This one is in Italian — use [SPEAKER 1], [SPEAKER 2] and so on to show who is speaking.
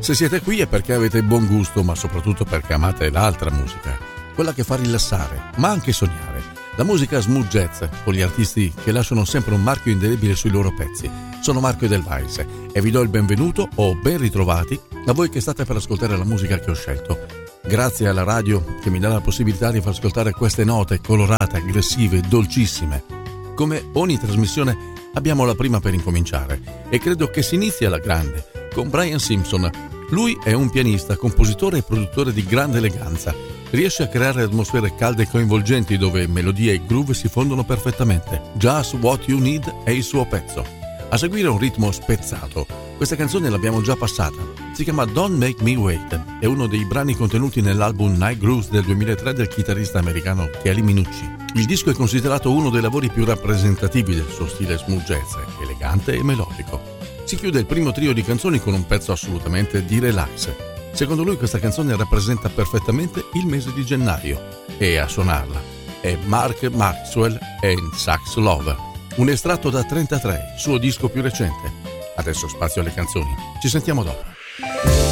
[SPEAKER 1] Se siete qui è perché avete buon gusto, ma soprattutto perché amate l'altra musica, quella che fa rilassare, ma anche sognare. La musica smooth jazz, con gli artisti che lasciano sempre un marchio indelebile sui loro pezzi. Sono Marco Edelweiss e vi do il benvenuto o ben ritrovati a voi che state per ascoltare la musica che ho scelto. Grazie alla radio che mi dà la possibilità di far ascoltare queste note colorate, aggressive, dolcissime. Come ogni trasmissione abbiamo la prima per incominciare e credo che si inizi alla grande con Brian Simpson. Lui è un pianista, compositore e produttore di grande eleganza. Riesce a creare atmosfere calde e coinvolgenti dove melodia e groove si fondono perfettamente. Just What You Need è il suo pezzo. A seguire un ritmo spezzato. Questa canzone l'abbiamo già passata. Si chiama Don't Make Me Wait. È uno dei brani contenuti nell'album Night Grooves del 2003 del chitarrista americano Kelly Minucci. Il disco è considerato uno dei lavori più rappresentativi del suo stile smooth jazz, elegante e melodico. Si chiude il primo trio di canzoni con un pezzo assolutamente di relax. Secondo lui questa canzone rappresenta perfettamente il mese di gennaio e a suonarla è Mark Maxwell and Sax Love, un estratto da 33, suo disco più recente. Adesso spazio alle canzoni, ci sentiamo dopo.